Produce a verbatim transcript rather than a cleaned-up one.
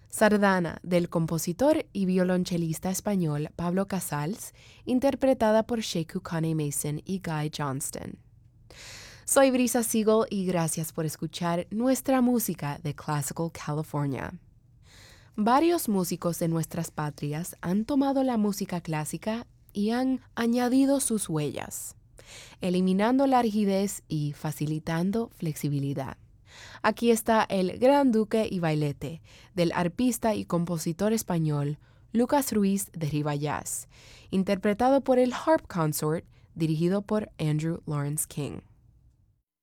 Sardana, del compositor y violonchelista español Pablo Casals, interpretada por Sheku Kane Mason y Guy Johnston. Soy Brisa Siegel y gracias por escuchar nuestra música de Classical California. Varios músicos de nuestras patrias han tomado la música clásica y han añadido sus huellas, eliminando la rigidez y facilitando flexibilidad. Aquí está el Gran Duque y Bailete, del arpista y compositor español Lucas Ruiz de Ribayás, interpretado por el Harp Consort, dirigido por Andrew Lawrence King.